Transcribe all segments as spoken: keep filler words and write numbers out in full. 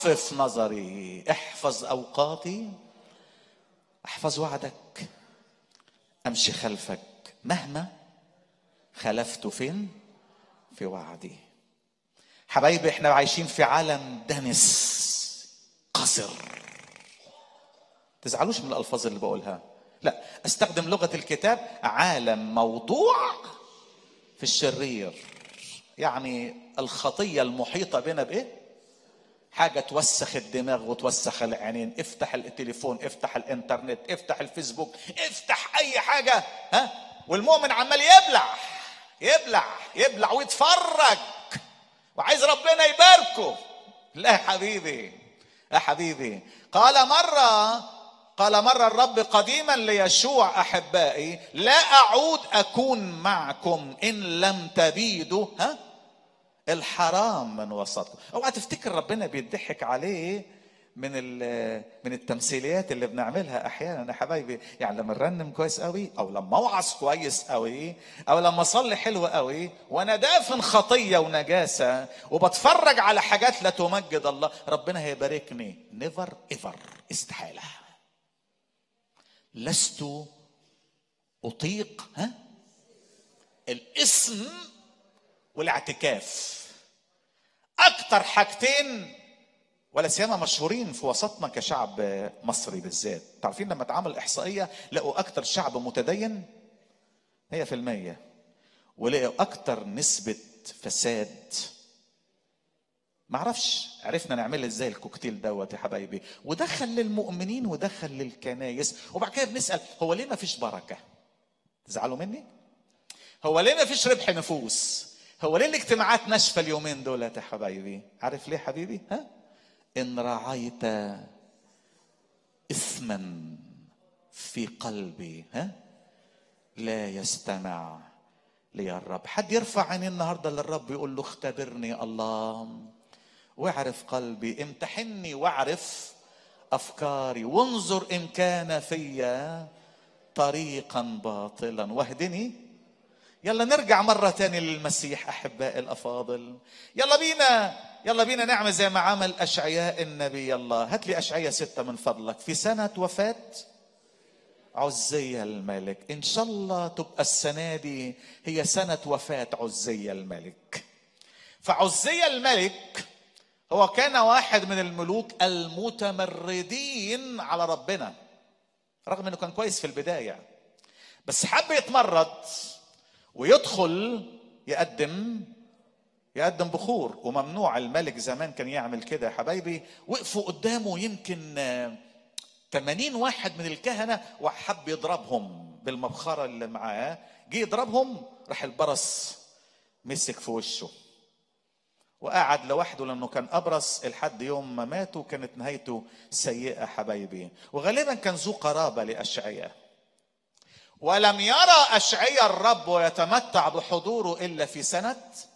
احفظ نظري، احفظ اوقاتي، احفظ وعدك، امشي خلفك مهما خلفت فين في وعدي. حبايبي احنا عايشين في عالم دنس قصر. تزعلوش من الالفاظ اللي بقولها، لا استخدم لغة الكتاب. عالم موضوع في الشرير، يعني الخطية المحيطة بنا بايه؟ حاجة توسخ الدماغ وتوسخ العينين. افتح التليفون، افتح الانترنت، افتح الفيسبوك، افتح اي حاجة، ها، والمؤمن عمال يبلع يبلع يبلع ويتفرج وعايز ربنا يباركه. لا يا حبيبي، يا حبيبي، قال مرة قال مرة الرب قديما ليشوع احبائي: لا اعود اكون معكم ان لم تبيدوا ها الحرام من وسطكم. اوعى تفتكر ربنا بيضحك عليه من من التمثيليات اللي بنعملها احيانا يا حبايبي. يعني لما نرنم كويس قوي، او لما اوعظ كويس قوي، او لما اصلي حلو قوي وانا دافن خطيه ونجاسه وبتفرج على حاجات لا تمجد الله، ربنا هيباركني؟ نيفر ايفر، استحاله. لست اطيق ها الاسم والاعتكاف. اكتر حاجتين ولا سيما مشهورين في وسطنا كشعب مصري بالذات. تعرفين لما اتعمل احصائيه لقوا اكتر شعب متدين هي في المية، ولقوا اكتر نسبه فساد. معرفش عرفنا نعمل ازاي الكوكتيل دوت يا حبايبي، ودخل للمؤمنين ودخل للكنايس. وبعد كده بنسال هو ليه ما فيش بركه؟ تزعلوا مني؟ هو ليه ما فيش ربح نفوس؟ هو ليه الاجتماعات ناشفه اليومين دولت يا حبايبي؟ عارف ليه حبيبي؟ ها؟ إن رعيت إثما في قلبي ها لا يستمع لي الرب. حد يرفع عينيه النهارده للرب يقول له: اختبرني الله واعرف قلبي، امتحني واعرف أفكاري، وانظر إن كان في طريقا باطلا واهدني. يلا نرجع مرة تاني للمسيح أحبائي الأفاضل. يلا بينا يلا بينا نعمل زي ما عمل أشعياء النبي. يلا هات لي أشعياء ستة من فضلك. في سنة وفاة عزية الملك، إن شاء الله تبقى السنة دي هي سنة وفاة عزية الملك. فعزية الملك هو كان واحد من الملوك المتمردين على ربنا، رغم أنه كان كويس في البداية، بس حب يتمرد ويدخل يقدم يقدم بخور. وممنوع، الملك زمان كان يعمل كده يا حبايبي. وقفوا قدامه يمكن ثمانين واحد من الكهنة وحب يضربهم بالمبخرة اللي معاه. جه يضربهم، راح البرص مسك في وشه وقعد لوحده لأنه كان أبرص لحد يوم ما مات، وكانت نهايته سيئة حبايبي. وغالبا كان ذو قرابة لأشعياء. ولم يرى أشعياء الرب ويتمتع بحضوره إلا في سنة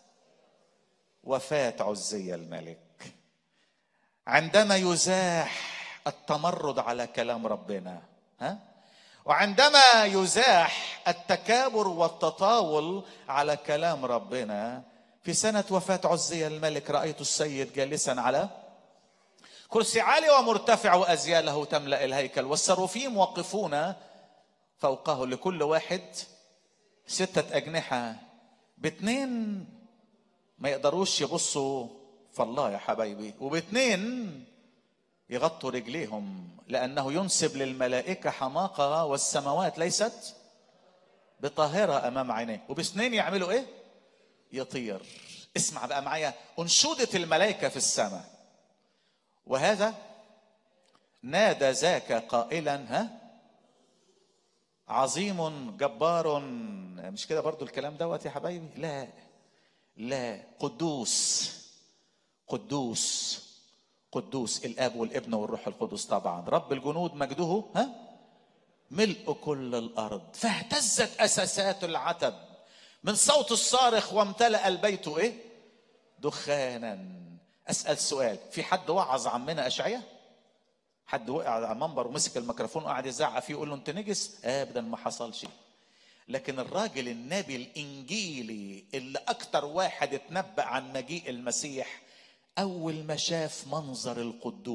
وفاة عزية الملك، عندما يزاح التمرد على كلام ربنا، ها؟ وعندما يزاح التكابر والتطاول على كلام ربنا. في سنة وفاة عزية الملك رأيت السيد جالسا على كرسي عالي ومرتفع، وأزياله تملأ الهيكل، والسرافيم واقفون فوقه، لكل واحد ستة أجنحة. باتنين ما يقدروش يبصوا في الله يا حبايبي، وباتنين يغطوا رجليهم، لأنه ينسب للملائكة حماقة والسماوات ليست بطاهرة أمام عينيه. وباثنين يعملوا إيه؟ يطير. اسمع بقى معايا أنشودة الملائكة في السماء: وهذا نادى ذاك قائلا ها عظيم جبار. مش كده برضو الكلام دوت يا حبايبي؟ لا لا، قدوس قدوس قدوس الاب والابن والروح القدس، طبعا رب الجنود مجده ها ملء كل الارض. فاهتزت اساسات العتب من صوت الصارخ، وامتلأ البيت ايه؟ دخانا. اسال سؤال: في حد وعظ عمنا اشعياء؟ حد وقع على المنبر ومسك الميكروفون وقعد يزعق فيه يقول له انت نجس؟ ابدا، ما حصلش. لكن الراجل النبي الانجيلي اللي اكتر واحد اتنبأ عن مجيء المسيح اول ما شاف منظر القدوس